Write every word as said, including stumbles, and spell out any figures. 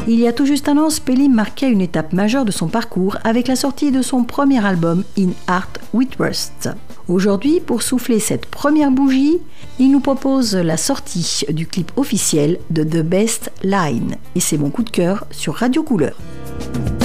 Il y a tout juste un an, Spelly marquait une étape majeure de son parcours avec la sortie de son premier album In Heart with Rust. Aujourd'hui, pour souffler cette première bougie, il nous propose la sortie du clip officiel de The Best Line. Et c'est mon coup de cœur sur Radio Couleur.